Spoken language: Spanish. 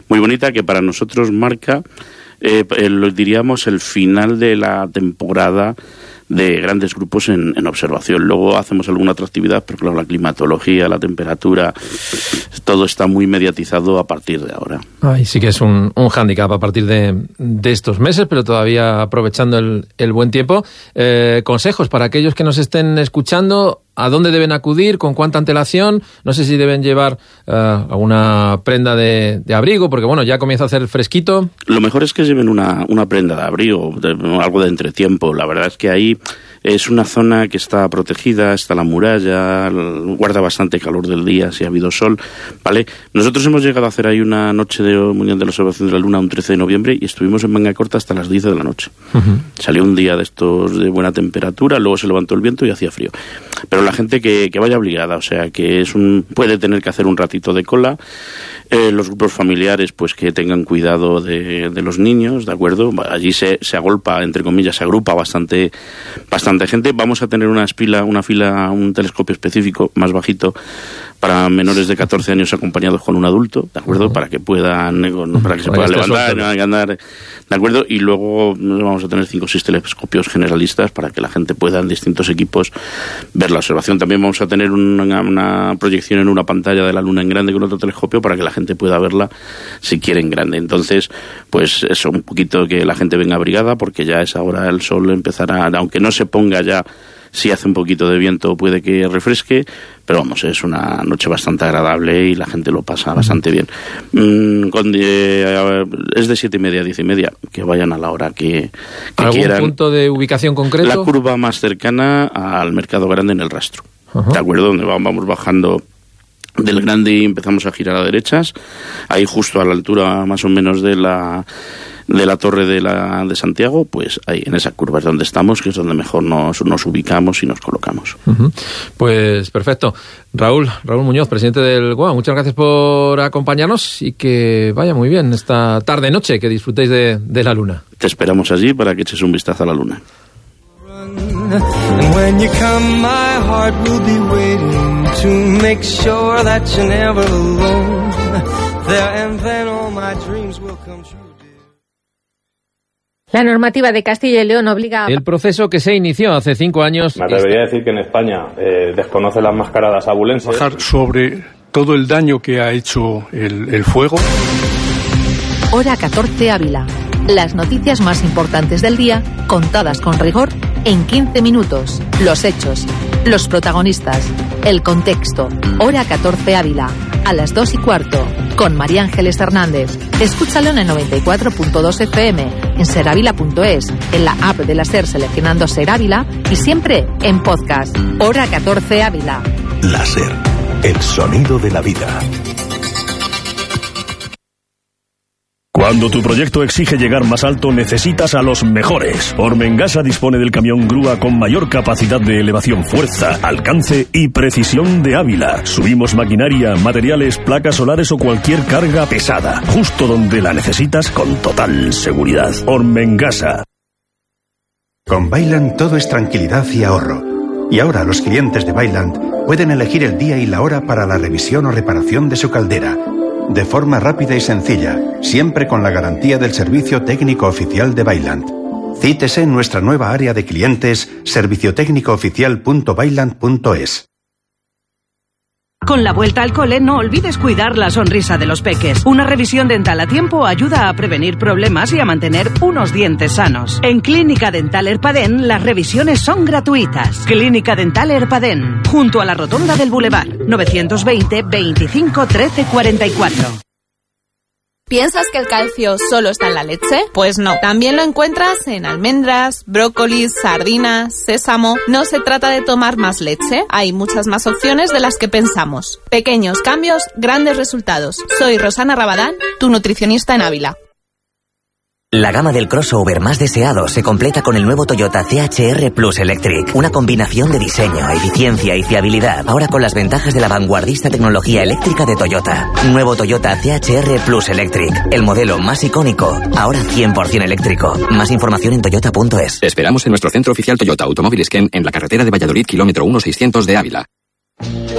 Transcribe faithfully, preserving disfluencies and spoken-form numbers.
muy bonita que para nosotros marca, eh, lo diríamos, el final de la temporada de grandes grupos en, en observación. Luego hacemos alguna otra actividad, pero claro, la climatología, la temperatura, todo está muy mediatizado a partir de ahora. Ay, sí que es un, un hándicap a partir de, de estos meses, pero todavía aprovechando el, el buen tiempo. Eh, consejos para aquellos que nos estén escuchando, ¿a dónde deben acudir? ¿Con cuánta antelación? No sé si deben llevar uh, alguna prenda de, de abrigo, porque bueno, ya comienza a hacer fresquito. Lo mejor es que lleven una, una prenda de abrigo, de, algo de entretiempo. La verdad es que ahí es una zona que está protegida, está la muralla, guarda bastante calor del día si ha habido sol, ¿vale? Nosotros hemos llegado a hacer ahí una noche de Mundial de la Observación de la Luna un trece de noviembre y estuvimos en manga corta hasta las diez de la noche. Uh-huh. Salió un día de estos de buena temperatura, luego se levantó el viento y hacía frío. Pero la gente que, que vaya obligada, o sea, que es un puede tener que hacer un ratito de cola. Eh, los grupos familiares, pues que tengan cuidado de, de los niños, ¿de acuerdo? Allí se, se agolpa, entre comillas, se agrupa bastante bastante gente. Vamos a tener una fila, una fila, un telescopio específico más bajito para menores de catorce años acompañados con un adulto, ¿de acuerdo? Uh-huh. Para que puedan, para que se puedan levantar y andar, ¿de acuerdo? Y luego vamos a tener cinco o seis telescopios generalistas para que la gente pueda en distintos equipos ver la observación. También vamos a tener una, una proyección en una pantalla de la Luna en grande con otro telescopio para que la gente pueda verla si quiere en grande. Entonces, pues eso, un poquito que la gente venga abrigada porque ya es ahora el sol empezará, aunque no se ponga ya, si hace un poquito de viento puede que refresque, pero vamos, es una noche bastante agradable y la gente lo pasa bastante bien. Mm, con, eh, es de siete y media a diez y media, que vayan a la hora que, que ¿Algún quieran. ¿Algún punto de ubicación concreto? La curva más cercana al Mercado Grande en el Rastro, uh-huh. ¿de acuerdo? Donde vamos bajando del Grande y empezamos a girar a derechas, ahí justo a la altura más o menos de la de la Torre de la de Santiago, pues ahí en esa curva es donde estamos, que es donde mejor nos, nos ubicamos y nos colocamos. Uh-huh. Pues perfecto. Raúl, Raúl Muñoz, presidente del G U A, muchas gracias por acompañarnos y que vaya muy bien esta tarde-noche, que disfrutéis de, de la Luna. Te esperamos allí para que eches un vistazo a la Luna. And when you come, my heart will be waiting to make sure that you're never alone. There and then all my dreams will come true. La normativa de Castilla y León obliga a... El proceso que se inició hace cinco años... Me atrevería a decir que en España eh, desconoce las mascaradas abulenses. Bajar sobre todo el daño que ha hecho el, el fuego. Hora catorce Ávila. Las noticias más importantes del día, contadas con rigor, en quince minutos. Los hechos, los protagonistas, el contexto. Hora catorce Ávila. A las dos y cuarto, con María Ángeles Hernández. Escúchalo en el noventa y cuatro punto dos F M, en serávila punto es, en la app de la SER seleccionando Ser Ávila y siempre en podcast. Hora catorce Ávila. La SER, el sonido de la vida. Cuando tu proyecto exige llegar más alto, necesitas a los mejores. Ormengasa dispone del camión grúa con mayor capacidad de elevación, fuerza, alcance y precisión de Ávila. Subimos maquinaria, materiales, placas solares o cualquier carga pesada, justo donde la necesitas con total seguridad. Ormengasa. Con Vaillant todo es tranquilidad y ahorro. Y ahora los clientes de Vaillant pueden elegir el día y la hora para la revisión o reparación de su caldera, de forma rápida y sencilla, siempre con la garantía del servicio técnico oficial de Vaillant. Cítese en nuestra nueva área de clientes, servicio técnico oficial punto vaillant punto es. Con la vuelta al cole no olvides cuidar la sonrisa de los peques. Una revisión dental a tiempo ayuda a prevenir problemas y a mantener unos dientes sanos. En Clínica Dental Erpadén las revisiones son gratuitas. Clínica Dental Erpadén, junto a la rotonda del Boulevard, novecientos veinte, veinticinco, trece, cuarenta y cuatro. ¿Piensas que el calcio solo está en la leche? Pues no. También lo encuentras en almendras, brócolis, sardinas, sésamo. No se trata de tomar más leche. Hay muchas más opciones de las que pensamos. Pequeños cambios, grandes resultados. Soy Rosana Rabadán, tu nutricionista en Ávila. La gama del crossover más deseado se completa con el nuevo Toyota C H R Plus Electric. Una combinación de diseño, eficiencia y fiabilidad. Ahora con las ventajas de la vanguardista tecnología eléctrica de Toyota. Nuevo Toyota C H R Plus Electric. El modelo más icónico. Ahora cien por ciento eléctrico. Más información en toyota punto es. Te esperamos en nuestro centro oficial Toyota Automóviles Ken en la carretera de Valladolid, kilómetro uno seiscientos de Ávila.